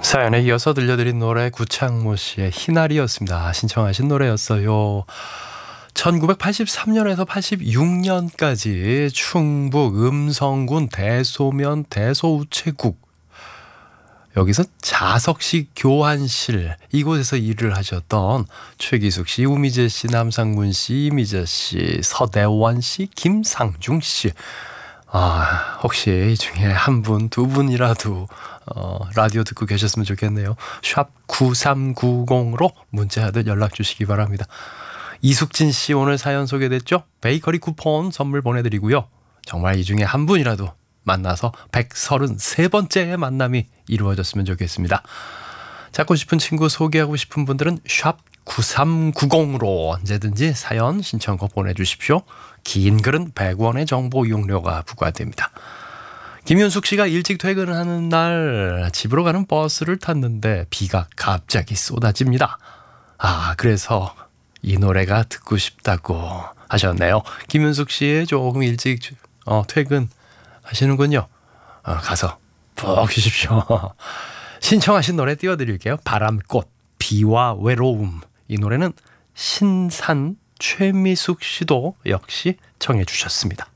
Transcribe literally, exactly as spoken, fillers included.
사연에 이어서 들려드린 노래 구창모 씨의 희날이었습니다. 신청하신 노래였어요. 천구백팔십삼 년에서 팔십육 년까지 충북 음성군 대소면 대소우체국, 여기서 자석식 교환실, 이곳에서 일을 하셨던 최기숙 씨, 우미재 씨, 남상문 씨, 이미재 씨, 서대원 씨, 김상중 씨. 아, 혹시 이 중에 한 분, 두 분이라도 어, 라디오 듣고 계셨으면 좋겠네요. 샵 구삼구공으로 문자하듯 연락 주시기 바랍니다. 이숙진 씨 오늘 사연 소개됐죠? 베이커리 쿠폰 선물 보내드리고요. 정말 이 중에 한 분이라도 만나서 백삼십삼 번째 만남이 이루어졌으면 좋겠습니다. 찾고 싶은 친구, 소개하고 싶은 분들은 샵 구삼구공으로 언제든지 사연 신청곡 보내주십시오. 긴 글은 백 원의 정보 이용료가 부과됩니다. 김윤숙 씨가 일찍 퇴근하는 날 집으로 가는 버스를 탔는데 비가 갑자기 쏟아집니다. 아, 그래서 이 노래가 듣고 싶다고 하셨네요. 김윤숙 씨 조금 일찍 어, 퇴근하시는군요. 어, 가서 푹 쉬십시오. 신청하신 노래 띄워드릴게요. 바람꽃, 비와 외로움. 이 노래는 신산 최미숙 씨도 역시 청해 주셨습니다.